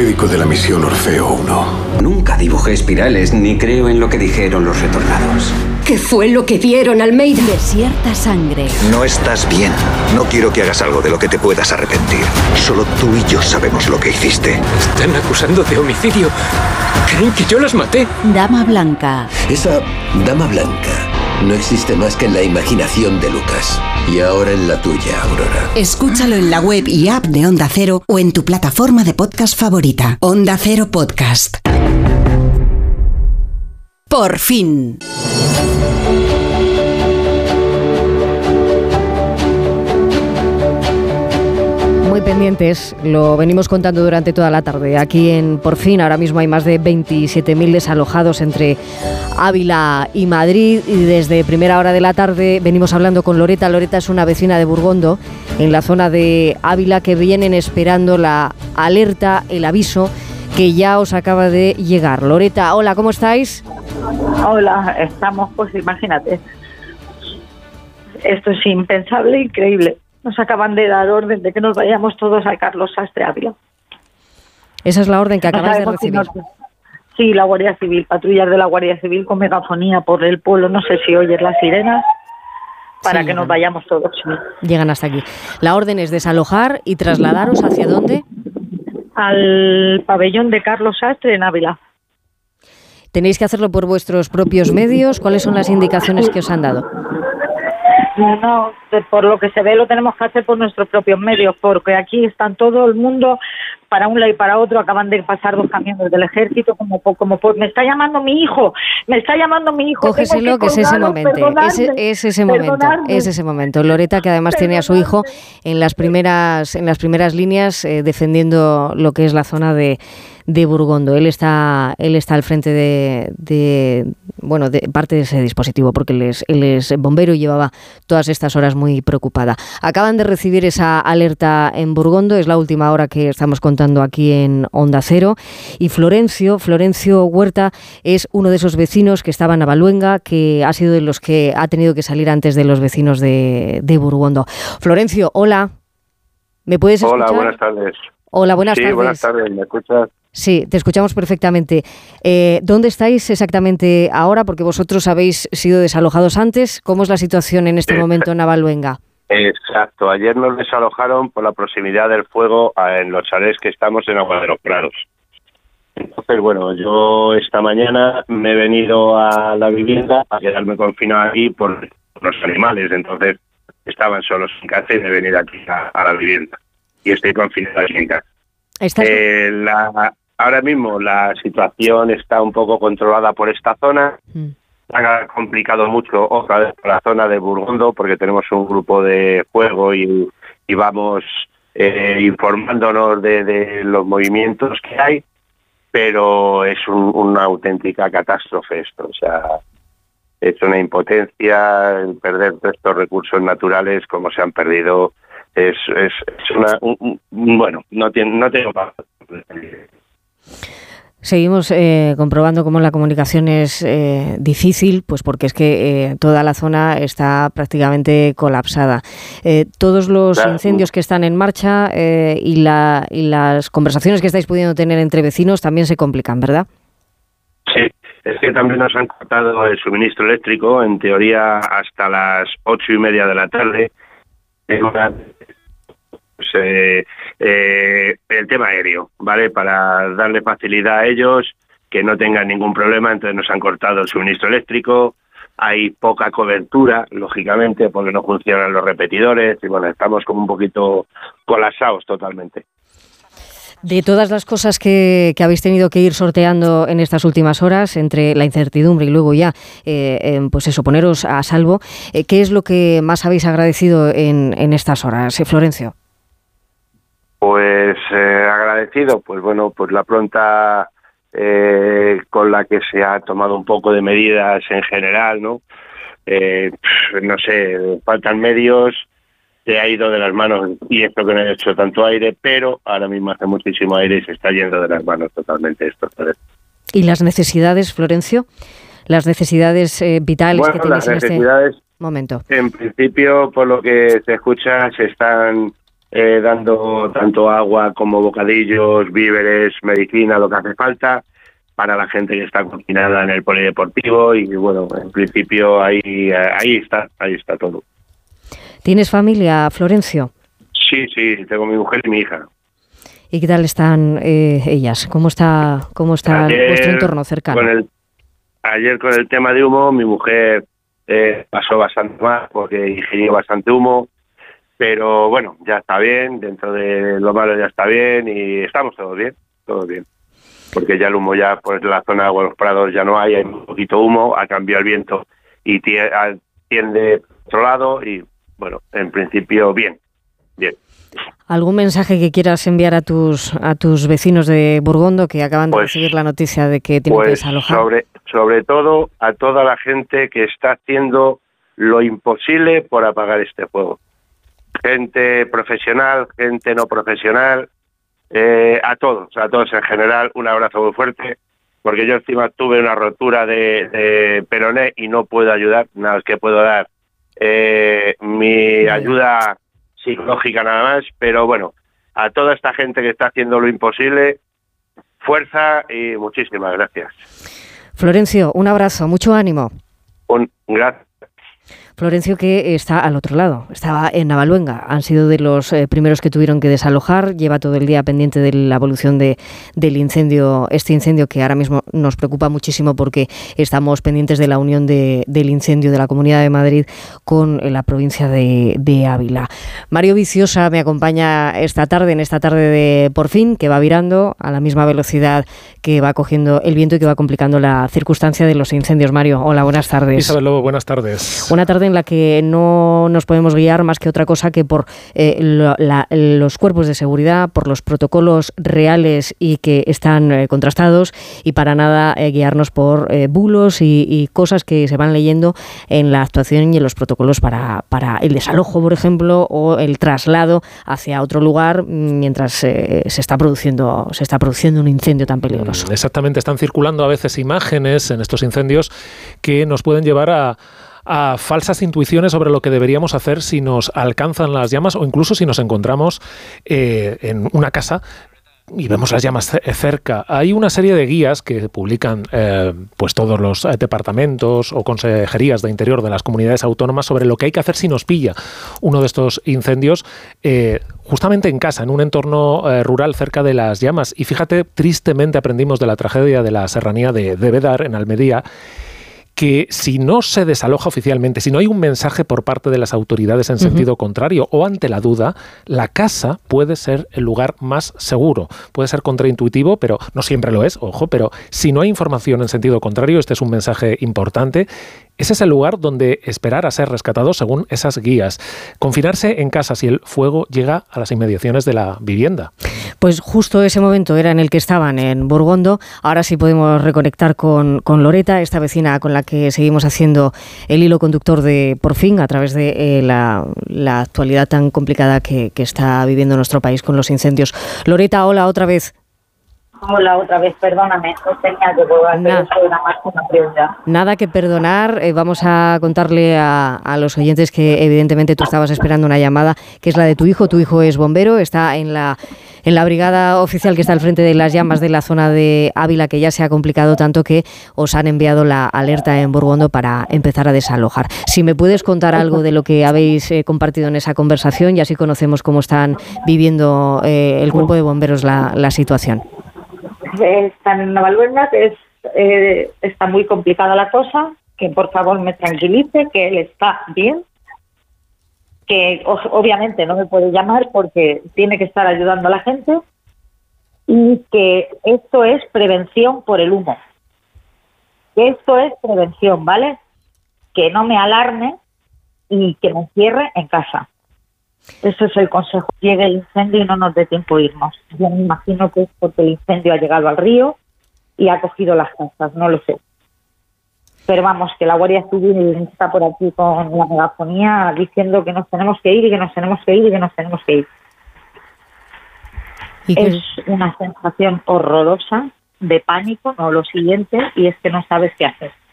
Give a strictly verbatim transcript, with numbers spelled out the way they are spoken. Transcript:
heroico de la misión Orfeo uno. Nunca dibujé espirales ni creo en lo que dijeron los retornados. ¿Qué fue lo que vieron, Almeida? Desierta sangre. No estás bien. No quiero que hagas algo de lo que te puedas arrepentir. Solo tú y yo sabemos lo que hiciste. Están acusando de homicidio. Creen que yo las maté. Dama Blanca. Esa Dama Blanca no existe más que en la imaginación de Lucas. Y ahora en la tuya, Aurora. Escúchalo en la web y app de Onda Cero o en tu plataforma de podcast favorita. Onda Cero Podcast. Por fin. Muy pendientes, lo venimos contando durante toda la tarde. Aquí en Por fin, ahora mismo hay más de veintisiete mil desalojados entre Ávila y Madrid, y desde primera hora de la tarde venimos hablando con Loreta. Loreta es una vecina de Burgondo, en la zona de Ávila, que vienen esperando la alerta, el aviso que ya os acaba de llegar. Loreta, hola, ¿cómo estáis? Hola, estamos, pues imagínate, esto es impensable, increíble. Nos acaban de dar orden de que nos vayamos todos a Carlos Sastre Ávila. Esa es la orden que acabas de recibir. Si no, sí, la Guardia Civil, patrullas de la Guardia Civil con megafonía por el pueblo, no sé si oyes las sirenas, para sí, que llegan. Nos vayamos todos. Llegan hasta aquí. La orden es desalojar y trasladaros ¿hacia dónde? Al pabellón de Carlos Sastre en Ávila. ¿Tenéis que hacerlo por vuestros propios medios? ¿Cuáles son las indicaciones que os han dado? No, por lo que se ve lo tenemos que hacer por nuestros propios medios, porque aquí están todo el mundo para un lado y para otro. Acaban de pasar dos camiones del ejército, como como por, me está llamando mi hijo, me está llamando mi hijo. Cógeselo, que, que es ese momento, es, es ese momento, es ese momento. Loreta, que además tiene a su hijo en las primeras, en las primeras líneas eh, defendiendo lo que es la zona de de Burgondo. Él está él está al frente de, de bueno de parte de ese dispositivo, porque él es, él es bombero y llevaba todas estas horas muy preocupada. Acaban de recibir esa alerta en Burgondo, es la última hora que estamos contando aquí en Onda Cero, y Florencio, Florencio Huerta es uno de esos vecinos que estaba en Navaluenga, que ha sido de los que ha tenido que salir antes de los vecinos de, de Burgondo. Florencio, hola. ¿Me puedes escuchar? Hola, buenas tardes. Hola, buenas sí, tardes. Sí, buenas tardes, ¿me escuchas? Sí, te escuchamos perfectamente. Eh, ¿Dónde estáis exactamente ahora? Porque vosotros habéis sido desalojados antes. ¿Cómo es la situación en este momento en Navaluenga? Exacto. Ayer nos desalojaron por la proximidad del fuego en los chalés que estamos en Agua de los Prados. Entonces, bueno, yo esta mañana me he venido a la vivienda a quedarme confinado aquí por los animales. Entonces, estaban solos en casa y me he venido aquí a, a la vivienda. Y estoy confinado aquí en casa. Eh, la, ahora mismo la situación está un poco controlada por esta zona. Mm. Ha complicado mucho otra vez por la zona de Burgondo, porque tenemos un grupo de fuego y, y vamos eh, informándonos de, de los movimientos que hay, pero es un, una auténtica catástrofe esto. O sea, es una impotencia el perder estos recursos naturales como se han perdido. Es, es, es una un, un, bueno, no tiene, no tengo para... Seguimos eh, comprobando cómo la comunicación es eh, difícil, pues porque es que eh, toda la zona está prácticamente colapsada. Eh, todos los claro. incendios que están en marcha eh, y, la, y las conversaciones que estáis pudiendo tener entre vecinos también se complican, ¿verdad? Sí, es que también nos han cortado el suministro eléctrico, en teoría hasta las ocho y media de la tarde. Pues, eh, eh, el tema aéreo, ¿vale? Para darle facilidad a ellos, que no tengan ningún problema, entonces nos han cortado el suministro eléctrico, hay poca cobertura, lógicamente, porque no funcionan los repetidores, y bueno, estamos como un poquito colapsados totalmente. De todas las cosas que, que habéis tenido que ir sorteando en estas últimas horas, entre la incertidumbre y luego ya, eh, eh, pues eso, poneros a salvo, eh, ¿qué es lo que más habéis agradecido en, en estas horas, eh, Florencio? Pues eh, agradecido, pues bueno, pues la pronta eh, con la que se ha tomado un poco de medidas en general, ¿no? Eh, no sé, faltan medios, se ha ido de las manos y esto que no ha hecho tanto aire, pero ahora mismo hace muchísimo aire y se está yendo de las manos totalmente esto. ¿Y las necesidades, Florencio? ¿Las necesidades eh, vitales bueno, que tenéis las en este momento? En principio, por lo que se escucha, se están eh, dando tanto agua como bocadillos, víveres, medicina, lo que hace falta para la gente que está confinada en el polideportivo y bueno, en principio ahí ahí está, ahí está todo. ¿Tienes familia, Florencio? Sí, sí, tengo mi mujer y mi hija. ¿Y qué tal están eh, ellas? ¿Cómo está cómo está ayer, vuestro entorno cercano? Con el, ayer con el tema de humo, mi mujer eh, pasó bastante mal porque ingirió bastante humo, pero bueno, ya está bien, dentro de lo malo ya está bien y estamos todos bien, todos bien. Porque ya el humo ya por la zona de los Prados ya no hay, hay un poquito humo, ha cambiado el viento y tiende por otro lado y bueno, en principio bien, bien. ¿Algún mensaje que quieras enviar a tus a tus vecinos de Burgondo que acaban de pues, recibir la noticia de que tienen pues que desalojar? Sobre, sobre todo a toda la gente que está haciendo lo imposible por apagar este fuego. Gente profesional, gente no profesional, eh, a todos, a todos en general, un abrazo muy fuerte, porque yo encima tuve una rotura de, de peroné y no puedo ayudar, nada más que puedo dar eh, mi ayuda psicológica nada más, pero bueno, a toda esta gente que está haciendo lo imposible, fuerza y muchísimas gracias. Florencio, un abrazo, mucho ánimo. Un gracias. Florencio, que está al otro lado, estaba en Navaluenga, han sido de los eh, primeros que tuvieron que desalojar, lleva todo el día pendiente de la evolución de, del incendio, este incendio que ahora mismo nos preocupa muchísimo porque estamos pendientes de la unión de, del incendio de la Comunidad de Madrid con eh, la provincia de, de Ávila. Mario Viciosa me acompaña esta tarde, en esta tarde de Por Fin, que va virando a la misma velocidad que va cogiendo el viento y que va complicando la circunstancia de los incendios. Mario, hola, buenas tardes. Isabel Lobo, buenas tardes. Una tarde en la que no nos podemos guiar más que otra cosa que por eh, lo, la, los cuerpos de seguridad, por los protocolos reales y que están eh, contrastados y para nada eh, guiarnos por eh, bulos y, y cosas que se van leyendo en la actuación y en los protocolos para, para el desalojo, por ejemplo, o el traslado hacia otro lugar mientras eh, se está produciendo se está produciendo un incendio tan peligroso. Exactamente, están circulando a veces imágenes en estos incendios que nos pueden llevar a a falsas intuiciones sobre lo que deberíamos hacer si nos alcanzan las llamas o incluso si nos encontramos eh, en una casa y vemos las llamas cerca. Hay una serie de guías que publican eh, pues todos los departamentos o consejerías de interior de las comunidades autónomas sobre lo que hay que hacer si nos pilla uno de estos incendios eh, justamente en casa, en un entorno eh, rural cerca de las llamas. Y fíjate, tristemente aprendimos de la tragedia de la serranía de, de Bedar en Almería, que si no se desaloja oficialmente, si no hay un mensaje por parte de las autoridades en sentido uh-huh. contrario o ante la duda, la casa puede ser el lugar más seguro. Puede ser contraintuitivo, pero no siempre lo es, ojo, pero si no hay información en sentido contrario, este es un mensaje importante. Ese es el lugar donde esperar a ser rescatado según esas guías. Confinarse en casa si el fuego llega a las inmediaciones de la vivienda. Pues justo ese momento era en el que estaban en Burgondo. Ahora sí podemos reconectar con, con Loreta, esta vecina con la que seguimos haciendo el hilo conductor de Por Fin a través de eh, la, la actualidad tan complicada que, que está viviendo nuestro país con los incendios. Loreta, hola otra vez. Hola, otra vez, perdóname, no tenía que colgar, pero eso era más una pregunta. Nada que perdonar, eh, vamos a contarle a, a los oyentes que evidentemente tú estabas esperando una llamada, que es la de tu hijo. Tu hijo es bombero, está en la en la brigada oficial que está al frente de las llamas de la zona de Ávila, que ya se ha complicado tanto que os han enviado la alerta en Burgondo para empezar a desalojar. Si me puedes contar algo de lo que habéis eh, compartido en esa conversación y así conocemos cómo están viviendo eh, el cuerpo de bomberos la, la situación. Están en Navaluenga, es, eh, está muy complicada la cosa, que por favor me tranquilice, que él está bien, que o, obviamente no me puede llamar porque tiene que estar ayudando a la gente y que esto es prevención por el humo. Que esto es prevención, ¿vale? Que no me alarme y que me cierre en casa. Ese es el consejo. Llegue el incendio y no nos dé tiempo a irnos. Yo me imagino que es porque el incendio ha llegado al río y ha cogido las casas, no lo sé. Pero vamos, que la Guardia Civil está por aquí con la megafonía diciendo que nos tenemos que ir y que nos tenemos que ir y que nos tenemos que ir. ¿Y es una sensación horrorosa de pánico, no lo siguiente, y es que no sabes qué hacer.